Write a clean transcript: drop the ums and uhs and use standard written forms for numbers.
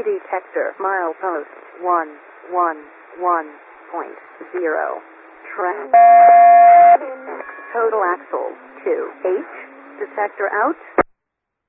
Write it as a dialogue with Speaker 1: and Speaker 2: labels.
Speaker 1: detector. Milepost 111.0. Track. Total axles 2. H. Detector out.